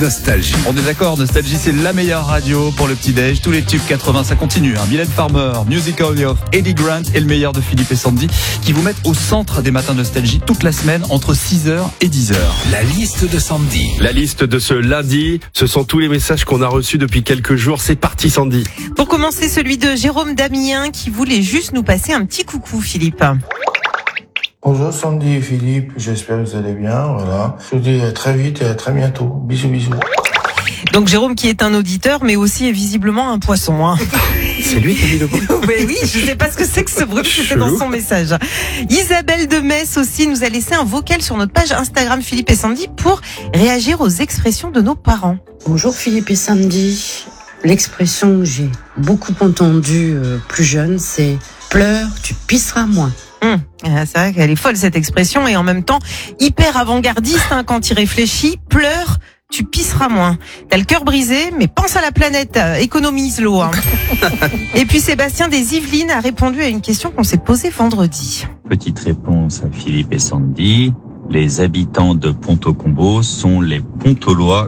Nostalgie. On est d'accord, Nostalgie, c'est la meilleure radio pour le petit-déj. Tous les tubes 80, ça continue. Mylène Farmer, Musical of Eddie Grant et le meilleur de Philippe et Sandy qui vous mettent au centre des matins Nostalgie toute la semaine entre 6h et 10h. La liste de Sandy. La liste de ce lundi, ce sont tous les messages qu'on a reçus depuis quelques jours. C'est parti, Sandy. Pour commencer, celui de Jérôme Damien qui voulait juste nous passer un petit coucou, Philippe. Bonjour Sandy et Philippe, j'espère que vous allez bien, voilà. Je vous dis à très vite et à très bientôt. Bisous, bisous. Donc Jérôme qui est un auditeur mais aussi est visiblement un poisson. Hein. C'est lui qui a dit le bruit. Oui, je sais pas ce que c'est que ce bruit, c'était dans son message. Isabelle de Metz aussi nous a laissé un vocal sur notre page Instagram Philippe et Sandy pour réagir aux expressions de nos parents. Bonjour Philippe et Sandy. L'expression que j'ai beaucoup entendue plus jeune, c'est « pleure, tu pisseras moins ». C'est vrai qu'elle est folle cette expression et en même temps hyper avant-gardiste quand il réfléchit. Pleure, tu pisseras moins. T'as le cœur brisé, mais pense à la planète, économise l'eau. Et puis Sébastien des Yvelines a répondu à une question qu'on s'est posée vendredi. Petite réponse à Philippe et Sandy. Les habitants de Ponto-Combo sont les Pontaulois